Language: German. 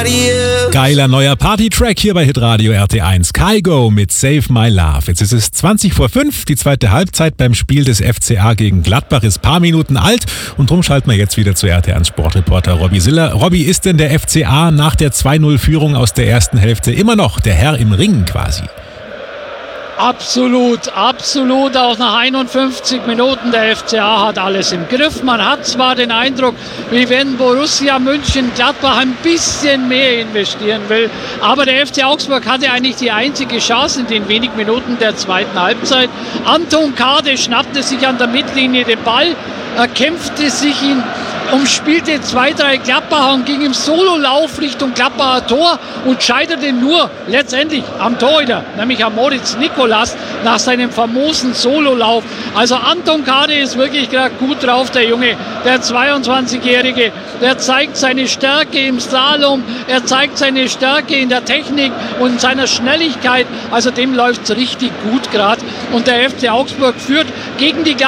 Radio. Geiler neuer Party-Track hier bei Hitradio RT1. Kygo mit Save My Love. Jetzt ist es 5:20. Die zweite Halbzeit beim Spiel des FCA gegen Gladbach ist paar Minuten alt und drum schalten wir jetzt wieder zu RT1 Sportreporter Robby Siller. Robby, ist denn der FCA nach der 2-0-Führung aus der ersten Hälfte immer noch der Herr im Ring quasi? Absolut. Auch nach 51 Minuten, der FCA hat alles im Griff. Man hat zwar den Eindruck, wie wenn Borussia Mönchengladbach ein bisschen mehr investieren will, aber der FC Augsburg hatte eigentlich die einzige Chance in den wenigen Minuten der zweiten Halbzeit. Anton Kade schnappte sich an der Mittellinie den Ball, kämpfte sich ihn, umspielte 2-3 Gladbacher und ging im Sololauf Richtung Gladbacher Tor und scheiterte nur letztendlich am Torhüter, nämlich am Moritz Nikolas, nach seinem famosen Sololauf. Also Anton Kade ist wirklich gerade gut drauf, der Junge, der 22-Jährige. Der zeigt seine Stärke im Slalom, er zeigt seine Stärke in der Technik und in seiner Schnelligkeit. Also dem läuft es richtig gut gerade. Und der FC Augsburg führt gegen die